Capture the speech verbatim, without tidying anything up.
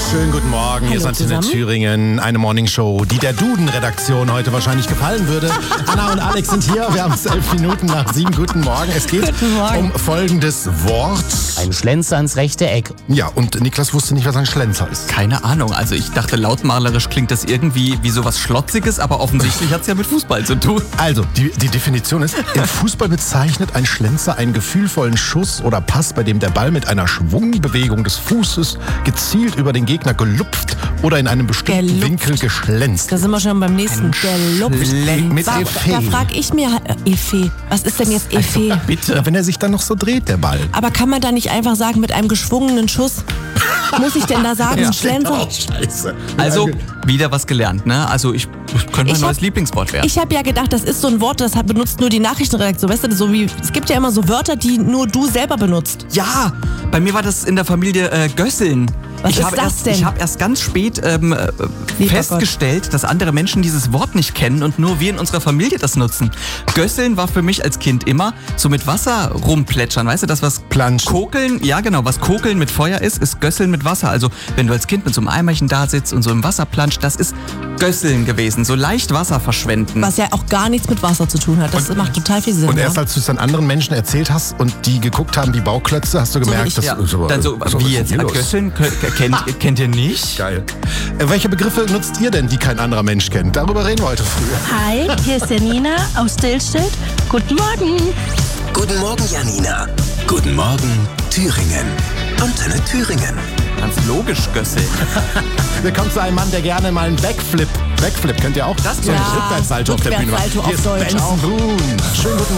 Schönen guten Morgen, hier ist Antenne Thüringen, eine Morningshow, die der Duden-Redaktion heute wahrscheinlich gefallen würde. Anna und Alex sind hier, wir haben es elf Minuten nach sieben. Guten Morgen. Es geht um folgendes Wort. Ein Schlenzer ins rechte Eck. Ja, und Niklas wusste nicht, was ein Schlenzer ist. Keine Ahnung, also ich dachte, lautmalerisch klingt das irgendwie wie sowas Schlotziges, aber offensichtlich hat es ja mit Fußball zu tun. Also, die, die Definition ist, im Fußball bezeichnet ein Schlenzer einen gefühlvollen Schuss oder Pass, bei dem der Ball mit einer Schwungbewegung des Fußes gezielt über den Gegner gelupft oder in einem bestimmten Gelupft. Winkel geschlänzt. Da sind wir schon beim nächsten. Gelupft. Mit Da, Effet. da frage ich mir, äh, Effet, was ist denn jetzt Effet? Also, bitte. Wenn er sich dann noch so dreht, der Ball. Aber kann man da nicht einfach sagen, mit einem geschwungenen Schuss? Muss ich denn da sagen, Ja. Schlenzer? Oh, scheiße. Also, wieder was gelernt, ne? Also ich das könnte mein Ich neues hab- Lieblingswort werden. Ich habe ja gedacht, das ist so ein Wort, das hat, benutzt nur die Nachrichtenredaktion. Weißt du, so wie, es gibt ja immer so Wörter, die nur du selber benutzt. Ja, bei mir war das in der Familie äh, Gösseln. Was ich ist habe das erst, denn? Ich habe erst ganz spät ähm, äh, Lieber festgestellt, dass andere Menschen dieses Wort nicht kennen und nur wir in unserer Familie das nutzen. Gösseln war für mich als Kind immer so mit Wasser rumplätschern. Weißt du, das was Planschen. Kokeln, ja genau, was Kokeln mit Feuer ist, ist Gösseln mit Wasser. Also wenn du als Kind mit so einem Eimerchen da sitzt und so im Wasser planscht, das ist Gösseln gewesen. So leicht Wasser verschwenden. Was ja auch gar nichts mit Wasser zu tun hat. Das macht total viel Sinn. Und ja? erst als du es dann anderen Menschen erzählt hast und die geguckt haben, die Bauklötze, hast du gemerkt, ich- dass ja, so, dann so, was wie ist jetzt, denn hier los? Gösseln, kö- kennt, kennt ihr nicht? Geil. Äh, welche Begriffe nutzt ihr denn, die kein anderer Mensch kennt? Darüber reden wir heute früh. Hi, hier ist Janina aus Stillstedt. Guten Morgen. Guten Morgen, Janina. Guten Morgen, Thüringen. Antenne Thüringen. Ganz logisch, Gösseln. Willkommen zu einem Mann, der gerne mal einen Backflip. Backflip könnt ihr auch. Das so ein ja. Rückwärtssalto auf der Bühne machen. Rückwärtssalto Hier auf ist Deutsch Benson auch. Boone. Schönen guten